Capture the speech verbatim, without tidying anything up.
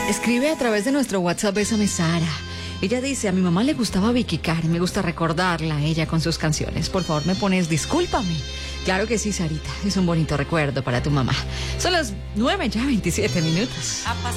Escribe a través de nuestro WhatsApp Bésame Sara. Ella dice, a mi mamá le gustaba Vicky Karen, me gusta recordarla a ella con sus canciones. Por favor, me pones Discúlpame. Claro que sí, Sarita, es un bonito recuerdo para tu mamá. Son las nueve ya, veintisiete minutos.